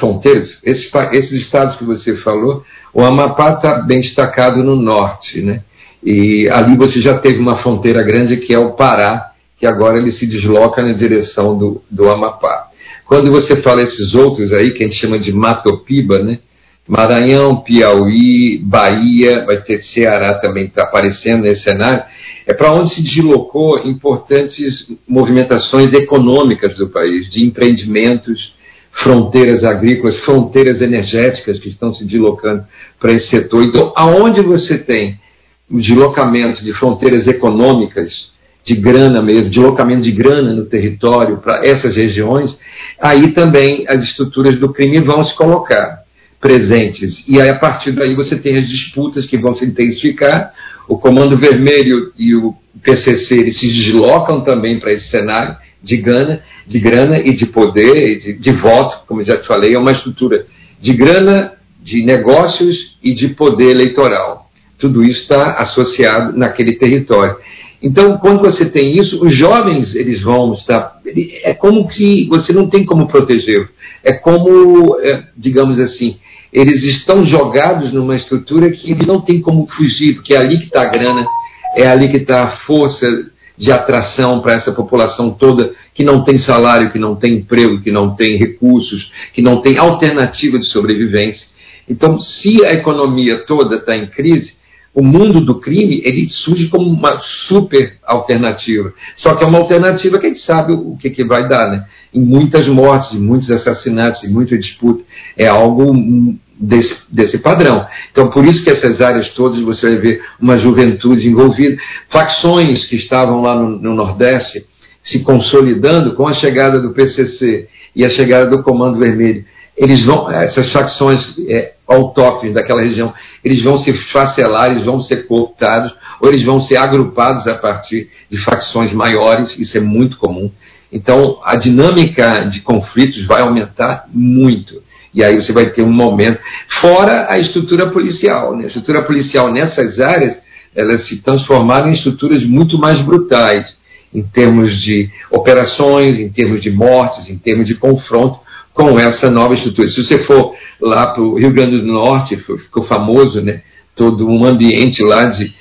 fronteiras, esses estados que você falou, o Amapá está bem destacado no norte, né? E ali você já teve uma fronteira grande que é o Pará, que agora ele se desloca na direção do Amapá. Quando você fala esses outros aí, que a gente chama de Matopiba, né? Maranhão, Piauí, Bahia, vai ter Ceará também está aparecendo nesse cenário, é para onde se deslocou importantes movimentações econômicas do país, de empreendimentos, fronteiras agrícolas, fronteiras energéticas que estão se deslocando para esse setor. Então, aonde você tem o deslocamento de fronteiras econômicas, de grana mesmo, deslocamento de grana no território para essas regiões, aí também as estruturas do crime vão se colocar presentes. E aí, a partir daí, você tem as disputas que vão se intensificar. O Comando Vermelho e o PCC eles se deslocam também para esse cenário de grana e de poder, de voto, como eu já te falei, é uma estrutura de grana, de negócios e de poder eleitoral. Tudo isso está associado naquele território. Então, quando você tem isso, os jovens eles vão estar... É como que você não tem como protegê-los. É como, digamos assim, eles estão jogados numa estrutura que eles não têm como fugir, porque é ali que está a grana, é ali que está a força de atração para essa população toda que não tem salário, que não tem emprego, que não tem recursos, que não tem alternativa de sobrevivência. Então, se a economia toda está em crise, o mundo do crime ele surge como uma super alternativa. Só que é uma alternativa que a gente sabe o que vai dar, né? Em muitas mortes, em muitos assassinatos, em muita disputa. É algo desse padrão. Então, por isso que essas áreas todas você vai ver uma juventude envolvida. Facções que estavam lá no Nordeste se consolidando com a chegada do PCC e a chegada do Comando Vermelho. Essas facções autóctones daquela região, eles vão se facelar, eles vão ser cooptados, ou eles vão ser agrupados a partir de facções maiores, isso é muito comum. Então, a dinâmica de conflitos vai aumentar muito. E aí você vai ter um momento, fora a estrutura policial, né? A estrutura policial nessas áreas, elas se transformaram em estruturas muito mais brutais, em termos de operações, em termos de mortes, em termos de confronto com essa nova estrutura. Se você for lá para o Rio Grande do Norte, ficou famoso, né? Todo um ambiente lá de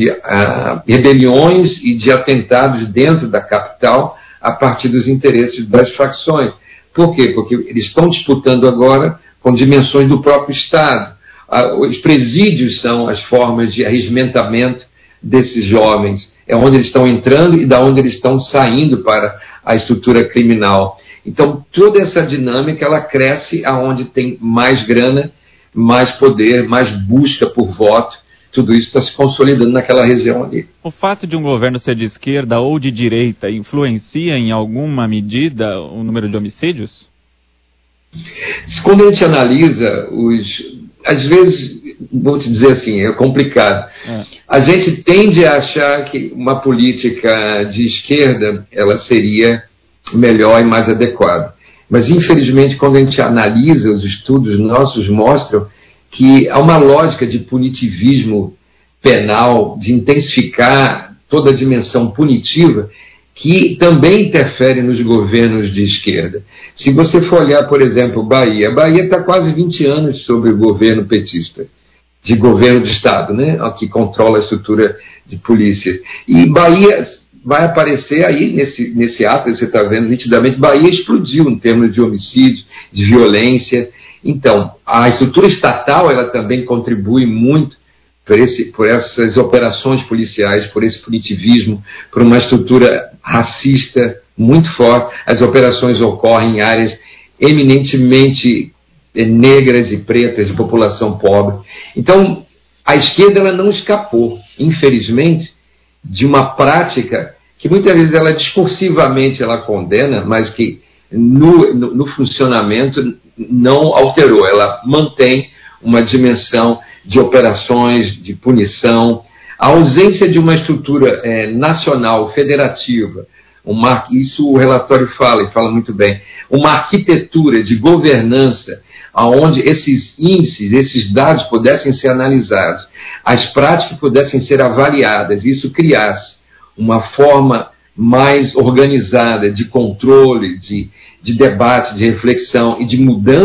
rebeliões e de atentados dentro da capital a partir dos interesses das facções. Por quê? Porque eles estão disputando agora com dimensões do próprio Estado. Os presídios são as formas de arregimentamento desses jovens. É onde eles estão entrando e da onde eles estão saindo para a estrutura criminal. Então, toda essa dinâmica, ela cresce aonde tem mais grana, mais poder, mais busca por voto. Tudo isso está se consolidando naquela região ali. O fato de um governo ser de esquerda ou de direita influencia em alguma medida o número de homicídios? Quando a gente analisa às vezes, vou te dizer assim, é complicado. A gente tende a achar que uma política de esquerda, ela seria melhor e mais adequada. Mas, infelizmente, quando a gente analisa os estudos nossos, mostram que há uma lógica de punitivismo penal, de intensificar toda a dimensão punitiva, que também interfere nos governos de esquerda. Se você for olhar, por exemplo, Bahia está quase 20 anos sob o governo petista, de governo de Estado, né, que controla a estrutura de polícia. E Bahia vai aparecer aí, nesse ato que você está vendo nitidamente, Bahia explodiu em termos de homicídio, de violência. Então, a estrutura estatal ela também contribui muito por essas operações policiais, por esse punitivismo, por uma estrutura racista muito forte. As operações ocorrem em áreas eminentemente negras e pretas, de população pobre. Então, a esquerda ela não escapou, infelizmente, de uma prática que muitas vezes ela discursivamente ela condena, mas que no funcionamento não alterou. Ela mantém uma dimensão de operações, de punição, a ausência de uma estrutura nacional, federativa, isso o relatório fala, e fala muito bem, uma arquitetura de governança, onde esses índices, esses dados pudessem ser analisados, as práticas pudessem ser avaliadas, isso criasse uma forma mais organizada de controle, de debate, de reflexão e de mudança